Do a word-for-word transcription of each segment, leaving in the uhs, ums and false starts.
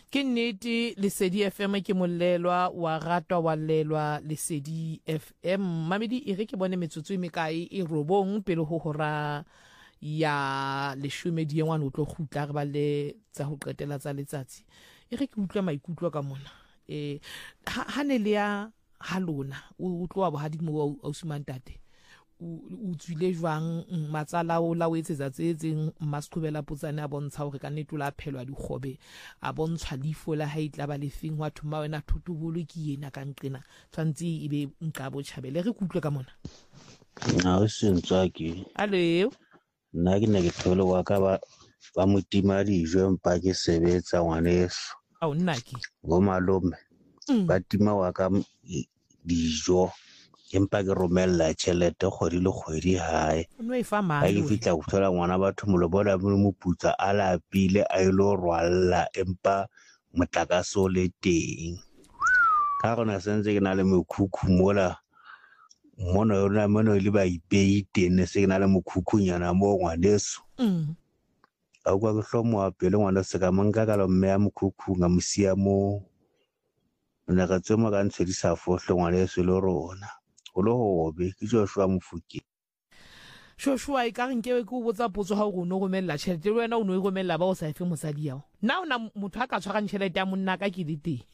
ke nnete Lesedi F M ke molelwa wa ratwa wa lelwa Lesedi F M. Mamedi e re ke bone metsotso e mekae e robong pele ho hora ya leshome di engwana o tlo khutla re ba le tsa ho qetela tsa letsatsi. E re ke utlwa maikutlo ka mona eh ha ne le ya halona o tloa bo hadimo o sumantate o tswile jwang matsala o la o etsetsa tsetseng mmasqhubela putsane a bontsha hore ka netula phelwa dikgobe a bontsha lifo la haitla ba lefeng wa thuma wena thutubolo ke yena ka nqena tshwantsi ibe nka bo tjhabele re kutlwe ka mona na o sentswa ke aleo nna ke ne ke thole wa ka ba ba motima dijo empa ke sebetsa ngwaneso a o nna ke go malome ba tima wa ka dijo empa ke romella tšhelete kgwedi le kgwedi hae no e fa ha mali ke fitla go thola ngwana batho molo bona mo moputsa a lapile a ile rwalla empa motlakase o le teng ka gona sentse ke na le mekhukhu mola mona yona mona le ba ipeite ne se ke na le mokhukhunyana mo ngwaneso mm a kwa ke hlomo a pele ngwana se ka manka ka lo mme ya mokhukhu nga mosia mo nna ka tsoma ka ntshedisa fohle ngwaneso le rona o lo hobe ke Joshua Mofokeng Joshua e ka re nke ke o botsa potso ha o go no romella tšhelete le wena o no e romella ba o sa efe mosadi yao na ona motho a ka tshwarang tšhelete ya monna ka ke dite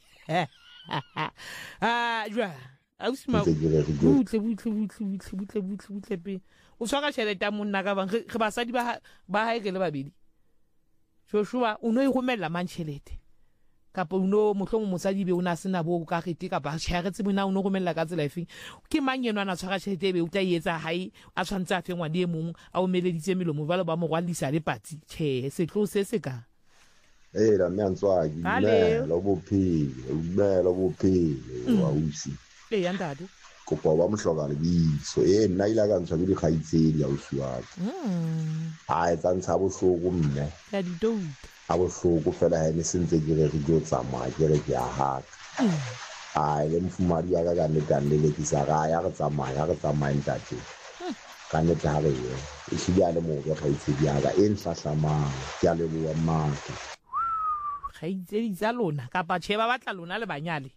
ah jwa a o sima butle butle butle butle butle butle butle pe o tshwara tšhelete ya monna ka bang re basadi ba ba hae ke le babedi Joshua o no e romella man tšhelete kapa uno mohlomong mosadi be ona sena bo ka gete kapa tšheretse bona o no romella ka tsela efeng ke mang yena ana tshwara tšhelete be o tla etsa hae a tshwantse a fengwa di emong a o meleditse melomo ba le ba mo rwalisa le patsi tšhe se tlo se se ka eh la mme antswa ke ne lo bophile ne lo bophile wa usi eh yandade kopa ba mohloka le biso eh nna ile ka ntshwa ke di khaitsedi ya usiwa mm ha etsa ntsha bohloko mme ya di doubt a bohloko fela ha ne sentse ke re go tsamaya ke re ke a haka ai le mfumari ya ka ka ne tande le ke sa ga ya go tsamaya ga tsamaya ntate ka ne tla re e tshia le mo ke khaitsedi ya ka e nhlahla ke a le bua maka khaitsedi tsa lona kapa tsheba batla lona le banyale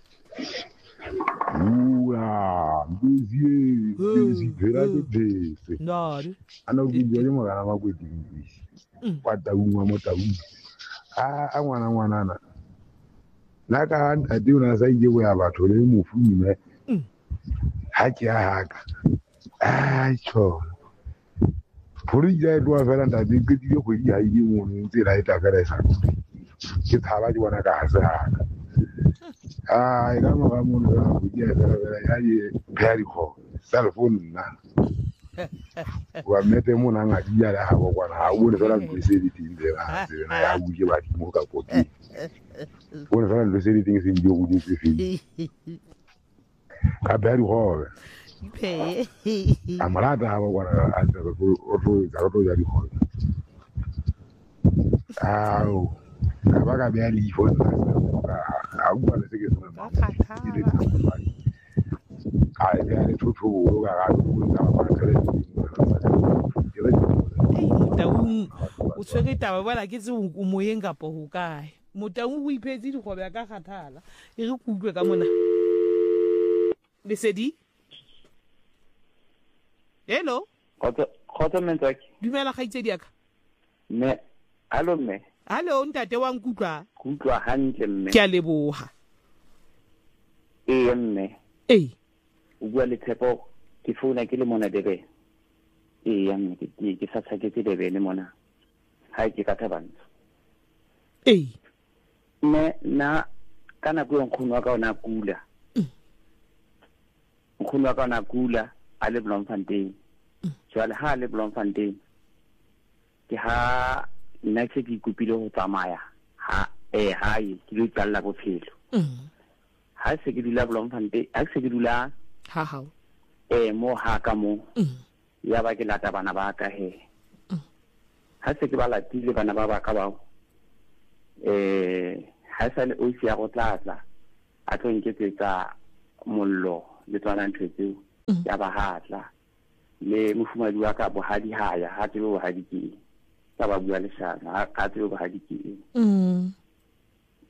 Ua, busy, busy, very busy. no Ana go bua le mogala wa go dingisi. Kwa taungwa mo taung. Ah, a ngwana ngwana na. Na ka a di una sa ije go ya batho le mofumi me. Ha ke a haka. Ah, cho. Puri ja do afela nda di ke di go di ha ile mo ntse la ita fela sa. Ke thaba di bona ka hasa haka. Ah, ina mo ga mo na go di fela fela ya ye phari go. Cell phone na. Wa mete mo na nga dia la ha bo kwana ha o le fela go se di tinde ha se na ya go ke ba di mo ka poki o le fela lo se di ting se di go di se fi ka ba di go pe amalata ha bo kwana a tsa go o ro za ro ya di go au ka ba ka ba li fo na a u ba le se ke se na di le tsa ai ya le tutu o ga ga go na ba ka le motaung o tshwere taba bala ke tse o moyeng kapa ho kae motaung o iphetse dikgobe ya ka kgathala e re kutlwe ka mona Lesedi hello khotso khotso mentsaki dumela khaitsedi aka me allo me hallo ntate wa nkutlwa kutlwa hantle mme ke a leboha eh mme eh o bua le Tshepo ke founa ke le mona debe eh ya mme ke ke sa tsaketse debe le mona ha ke ka thabantsho eh me na kana go nkgono wa ka ona kula nkgono wa ka ona kula a le Bloemfontein jwale ha le Bloemfontein ke ha nna ke ke kupile ho tsamaya ha eh hae ke lo tsalla bophelo ha se ke dula Bloemfontein ha se ke dula ha ha eh mo ha ka mo ya ba ke lata bana ba ka he ha se ke ba latile bana ba ba ka ba eh ha sa le o sia go tlatla a tlo nketsetsa mollo le tswana ntse ya ba hatla le mofumadi wa ka bo hadi haya ha tsebo bo hadi ke ka ba bua le shana ha tsebo bo hadi ke mm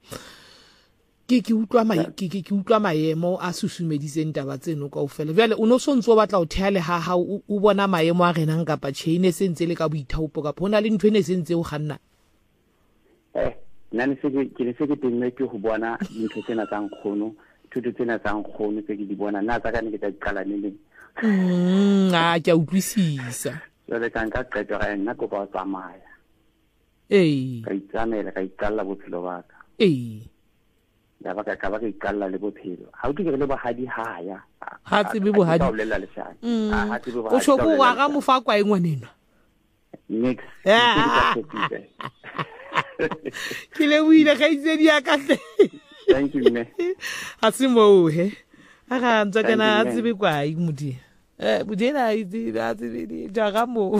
ke ke utlwa ma ke ke utlwa maemo a susumediseng taba tseno ka ofela bjale o no so ntse o batla o thea le ha ha o bona maemo a renang kapa chain e sentse le ka boithaupo ka bona le ntwe ne sentse o ganna eh nna ne se ke le se ke tenne ke go bona dintho tsena tsa nkgono thuto tsena tsa nkgono tse ke di bona nna tsa ka ne ke tla qala ne le mm a ke utlwisisa jwale ka nka qeto ga nna go ba tsamaya eh ka itsamela ka ikalla bophelo ba ka eh ya ba ka ka ba ka ikalla le bophelo ha o ke le bahadi haya ha tsebe bohadi ha o lela le shana ha tsebe bohadi o shoku wa ga mofa kwa engwaneno next ke le buile ga itse di aka hle thank you me ha se mo he a ga ntse kana a tsebe kwa i mudi eh budena itse a tsebe di jaga mo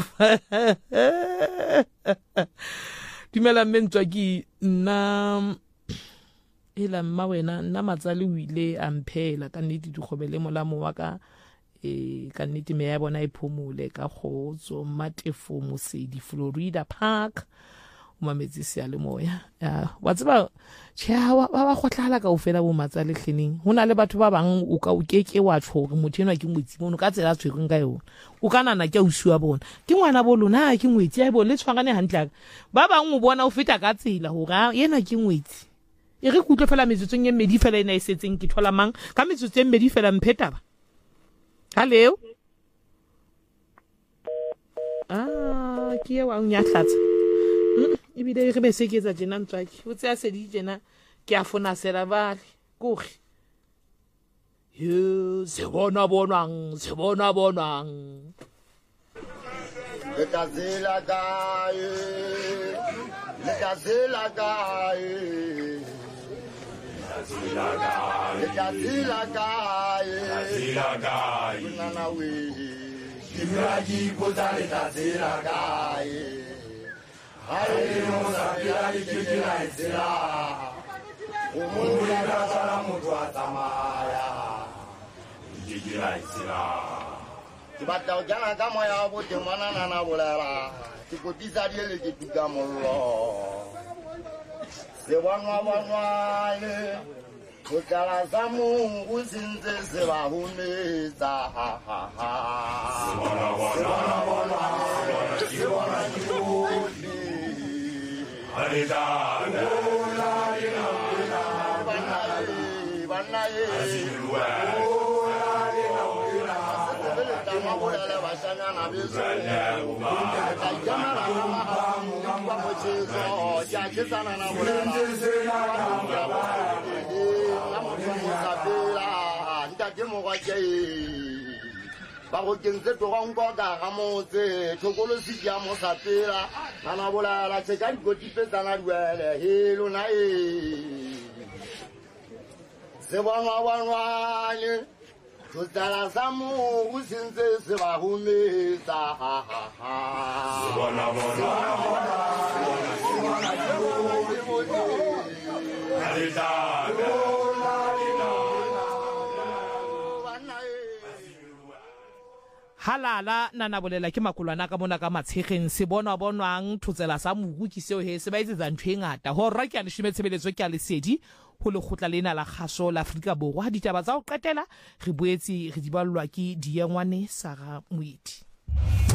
dimela mentwa ki na ela mma wena nna matsale o ile a mphela ka nnete dikgobele molamo wa ka e ka nnete me ya bona e phomole ka khotso Matefo Mosedi Florida Park o mametsi se a le moya ya wa tseba tshia ba ba gotlala ka ofela bo matsale kheneng hona le batho ba bang o ka o keke wa tshore motho enwa ke ngwetsi bona ka tsela tshwereng ka yona o kana na ke o siwa bona ke ngwana bo lona ke ngwetsi a bo le tshwangane hantle ba bang o bona o feta ka tsela ho ga yena ke ngwetsi e re kutle fela metsotsong e medi fela ena e setseng ke thola mang ka metsotso e medi fela mphetaba hallo ah ke wa nya hlatsa e bile re be se ke tsa jena ntswaki o tse a se di jena ke a fona sela bale kore yo se bona bonang se bona bonang le tazela gae le tazela gae Letazila gae, letazila gae, nana we. Kimraji koza letazila gae. Hai moza bila likikila ezila. Umuri kasala mutu atamaya. Likikila ezila. Tibata ujana kama ya bote mwana nana bolela. Tikotisa diele kituka molo. Se wanwa wanwa le kutala za Mungu zinze se bahumeza ha ha ha se wanwa wanwa se wanwa nyuti alida la ila ila banaye banaye asilwa la ila ila tama bolela bashana na bizo tajama na mahamu kwa mochezo ya kesana na bolela mo ga ke ba go kentse to ga ngo ka ga motse thokolo se ya mo sapela nana bolala tse ka dikoti petsana duele he lona e se bona wanwane to tsala sa mo o sentse se ba humetsa ha ha ha se bona bona se bona se bona alita halala nana bolela ke makolwana ka mona ka matshegeng se bona bonwang thotsela sa mogu ke seo he se ba itsetsa ntwe ngata ho rra ke a le shimetsebeletso ke a le sedi ho le khotla lena la kgaso la Afrika Borwa ditaba tsa o qetela re boetse re di ballwa ke diengwane Sara Moeti.